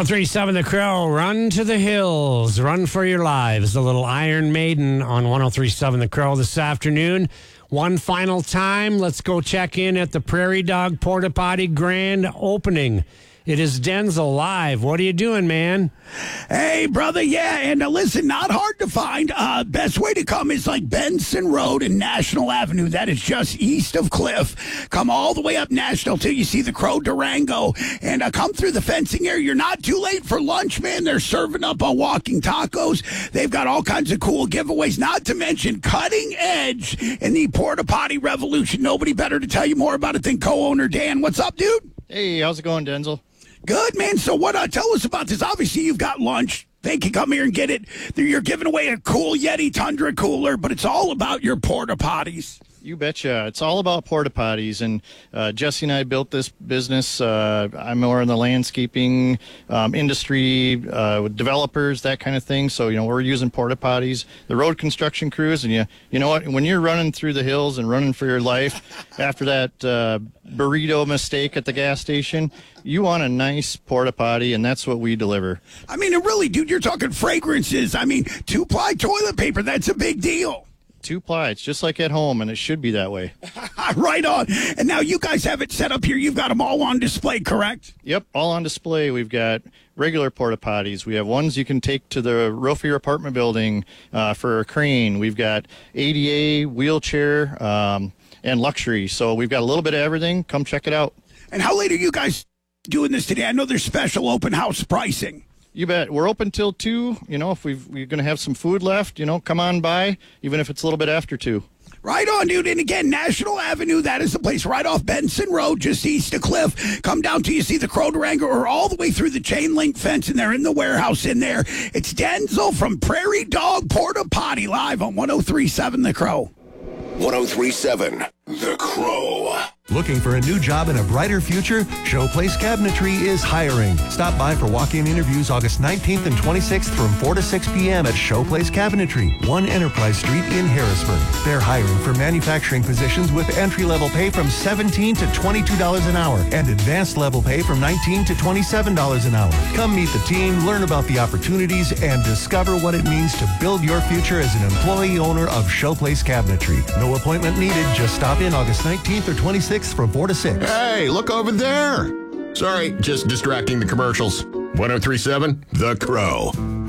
1037 The Crow, Run to the Hills, Run for Your Lives. The little Iron Maiden on 1037 The Crow this afternoon. One final time, let's go check in at the Prairie Dog Porta Potty grand opening. It is Denzel live. What are you doing, man? Hey, brother, yeah, and listen, not hard to find. Best way to come is like Benson Road and National Avenue. That is just east of Cliff. Come all the way up National till you see the Crow Durango, and come through the fencing area. You're not too late for lunch, man. They're serving up walking tacos. They've got all kinds of cool giveaways, not to mention cutting edge in the Porta Potty revolution. Nobody better to tell you more about it than co-owner Dan. What's up, dude? Hey, how's it going, Denzel? Good, man. So tell us about this. Obviously, you've got lunch. They can come here and get it. You're giving away a cool Yeti Tundra cooler, but it's all about your porta potties. You betcha. It's all about porta potties, and Jesse and I built this business. I'm more in the landscaping industry, with developers, that kind of thing. So, we're using porta potties. The road construction crews, and you know what? When you're running through the hills and running for your life after that burrito mistake at the gas station, you want a nice porta potty, and that's what we deliver. I mean, really, dude, you're talking fragrances. I mean, 2-ply toilet paper, that's a big deal. 2-ply, it's just like at home, and it should be that way. Right on. And now you guys have it set up here. You've got them all on display, correct? Yep, all on display. We've got regular porta potties. We have ones you can take to the roof of your apartment building for a crane. We've got ADA, wheelchair, and luxury. So we've got a little bit of everything. Come check it out. And how late are you guys doing this today? I know there's special open house pricing. You bet. We're open till 2. If we're going to have some food left, come on by, even if it's a little bit after 2. Right on, dude. And again, National Avenue, that is the place right off Benson Road, just east of Cliff. Come down till you see the Crow Durango, or all the way through the chain link fence, and they're in the warehouse in there. It's Denzel from Prairie Dog Porta Potty, live on 1037 The Crow. 1037 The Crow. Looking for a new job and a brighter future? Showplace Cabinetry is hiring. Stop by for walk-in interviews August 19th and 26th from 4 to 6 p.m. at Showplace Cabinetry, 1 Enterprise Street in Harrisburg. They're hiring for manufacturing positions with entry-level pay from $17 to $22 an hour and advanced level pay from $19 to $27 an hour. Come meet the team, learn about the opportunities, and discover what it means to build your future as an employee owner of Showplace Cabinetry. No appointment needed. Just stop in August 19th or 26th from 4 to 6. Hey, look over there. Sorry, just distracting the commercials. 1037 The Crow.